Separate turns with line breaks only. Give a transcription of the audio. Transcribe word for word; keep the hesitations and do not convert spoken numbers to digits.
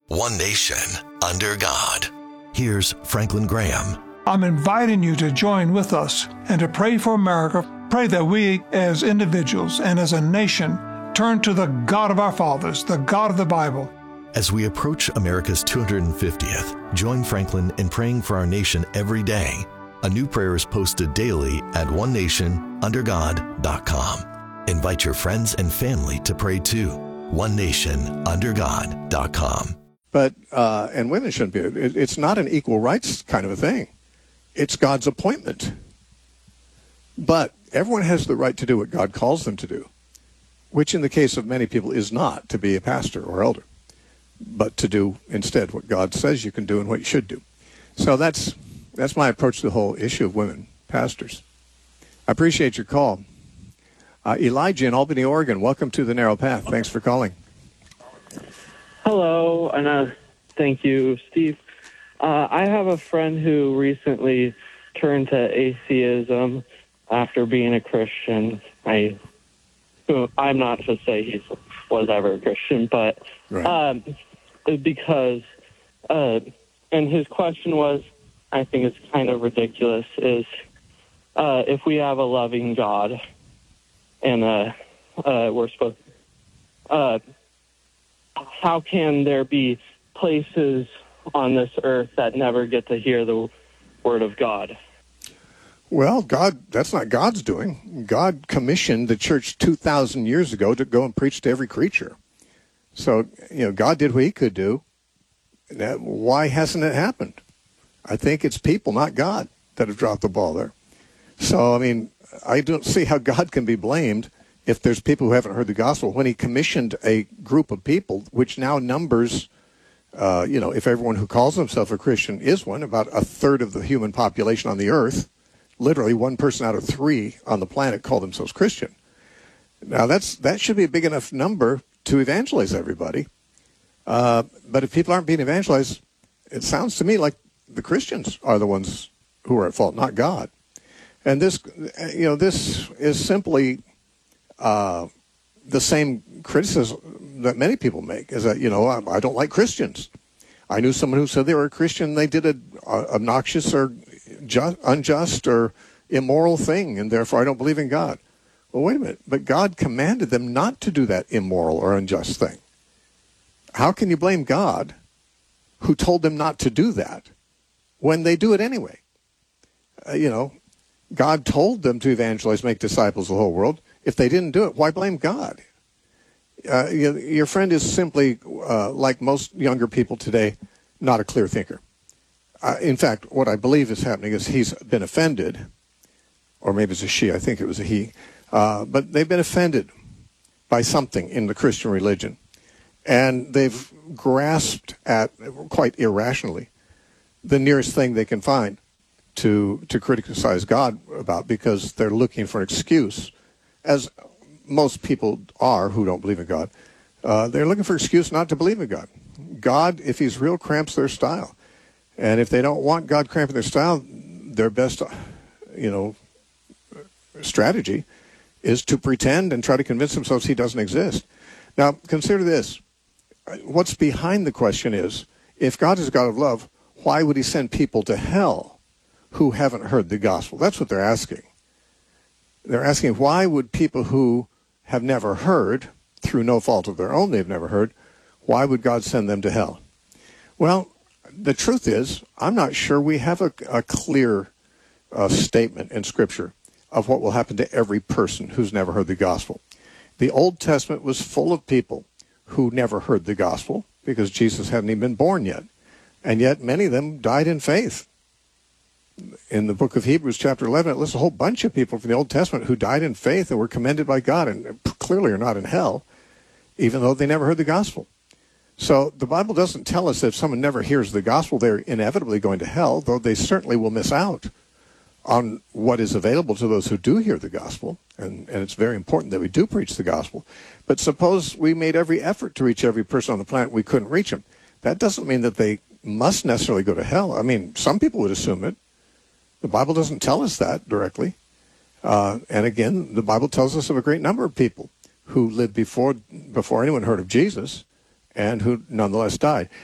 One nation, under God. Here's Franklin Graham.
I'm inviting you to join with us and to pray for America. Pray that we, as individuals and as a nation, turn to the God of our fathers, the God of the Bible.
As we approach America's two hundred fiftieth, join Franklin in praying for our nation every day. A new prayer is posted daily at one nation under god dot com. Invite your friends and family to pray too. one nation under god dot com.
But, uh, and women shouldn't be, it, it's not an equal rights kind of a thing. It's God's appointment. But everyone has the right to do what God calls them to do, which in the case of many people is not to be a pastor or elder, but to do instead what God says you can do and what you should do. So that's, that's my approach to the whole issue of women pastors. I appreciate your call. Uh, Elijah in Albany, Oregon, welcome to The Narrow Path. Thanks for calling.
Hello, and uh, thank you, Steve. Uh, I have a friend who recently turned to atheism after being a Christian. I, I'm not to say he was ever a Christian, but right. um, because, uh, and his question was, I think it's kind of ridiculous, is uh, if we have a loving God and uh, uh, we're supposed uh how can there be places on this earth that never get to hear the word of God?
Well, God, that's not God's doing. God commissioned the church two thousand years ago to go and preach to every creature. So, you know, God did what he could do. That, why hasn't it happened? I think it's people, not God, that have dropped the ball there. So, I mean, I don't see how God can be blamed if there's people who haven't heard the gospel, when he commissioned a group of people, which now numbers, uh, you know, if everyone who calls himself a Christian is one, about a third of the human population on the earth, literally one person out of three on the planet call themselves Christian. Now, that's that should be a big enough number to evangelize everybody. Uh, but if people aren't being evangelized, it sounds to me like the Christians are the ones who are at fault, not God. And this, you know, this is simply Uh, the same criticism that many people make is that, you know, I, I don't like Christians. I knew someone who said they were a Christian, they did an obnoxious or just, unjust or immoral thing, and therefore I don't believe in God. Well, wait a minute, but God commanded them not to do that immoral or unjust thing. How can you blame God who told them not to do that when they do it anyway? Uh, you know, God told them to evangelize, make disciples of the whole world. If they didn't do it, why blame God? Uh, you, your friend is simply, uh, like most younger people today, not a clear thinker. Uh, in fact, what I believe is happening is he's been offended, or maybe it's a she, I think it was a he, uh, but they've been offended by something in the Christian religion. And they've grasped at, quite irrationally, the nearest thing they can find to, to criticize God about, because they're looking for an excuse, as most people are who don't believe in God. Uh, they're looking for an excuse not to believe in God. God, if he's real, cramps their style. And if they don't want God cramping their style, their best, you know, strategy is to pretend and try to convince themselves he doesn't exist. Now, consider this. What's behind the question is, if God is a God of love, why would he send people to hell who haven't heard the gospel? That's what they're asking. They're asking, why would people who have never heard, through no fault of their own they've never heard, why would God send them to hell? Well, the truth is, I'm not sure we have a, a clear uh, statement in Scripture of what will happen to every person who's never heard the gospel. The Old Testament was full of people who never heard the gospel because Jesus hadn't even been born yet. And yet many of them died in faith. In the book of Hebrews, chapter eleven, it lists a whole bunch of people from the Old Testament who died in faith and were commended by God and clearly are not in hell, even though they never heard the gospel. So the Bible doesn't tell us that if someone never hears the gospel, they're inevitably going to hell, though they certainly will miss out on what is available to those who do hear the gospel. And, and it's very important that we do preach the gospel. But suppose we made every effort to reach every person on the planet, we couldn't reach them. That doesn't mean that they must necessarily go to hell. I mean, some people would assume it. The Bible doesn't tell us that directly. Uh, and again, the Bible tells us of a great number of people who lived before before anyone heard of Jesus and who nonetheless died.